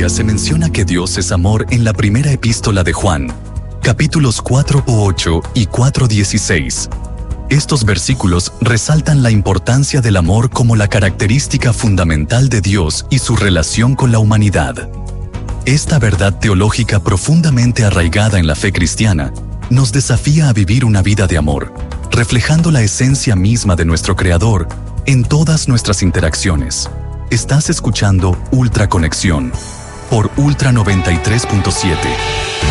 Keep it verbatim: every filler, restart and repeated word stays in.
Biblia se menciona que Dios es amor en la primera epístola de Juan, capítulos cuatro ocho y cuatro dieciséis. Estos versículos resaltan la importancia del amor como la característica fundamental de Dios y su relación con la humanidad. Esta verdad teológica profundamente arraigada en la fe cristiana nos desafía a vivir una vida de amor, reflejando la esencia misma de nuestro Creador en todas nuestras interacciones. Estás escuchando Ultra Conexión por Ultra noventa y tres punto siete.